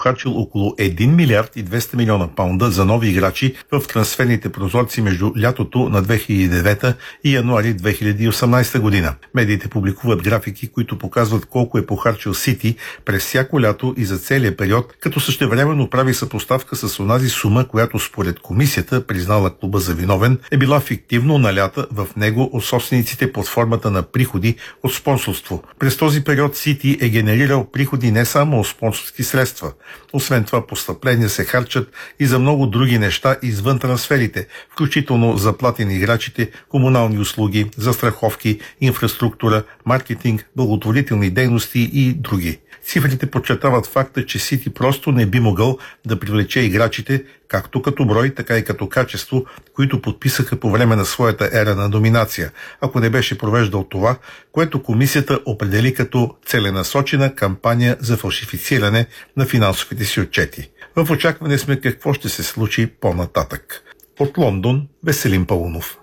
похарчил около 1 милиард и 200 милиона паунда за нови играчи в трансферните прозорци между лятото на 2009 и януари 2018 година. Медиите публикуват графики, които показват колко е похарчил Сити през всяко лято и за целия период, като същевременно прави съпоставка с онази сума, която според комисията, признала клуба за виновен, е била фиктивно налята в него от собствениците под формата на приходи от спонсорство. През този период Сити е генерирал приходи не само от спонсорски средства. Освен това, постъпления се харчат и за много други неща извън трансферите, включително заплати на играчите, комунални услуги, застраховки, инфраструктура, маркетинг, благотворителни дейности и други. Цифрите подчертават факта, че Сити просто не би могъл да привлече играчите, както като брой, така и като качество, които подписаха по време на своята ера на доминация, ако не беше провеждал това, което комисията определи като целенасочена кампания за фалшифициране на финансовите си отчети. В очакване сме какво ще се случи по-нататък. От Лондон, Веселин Паунов.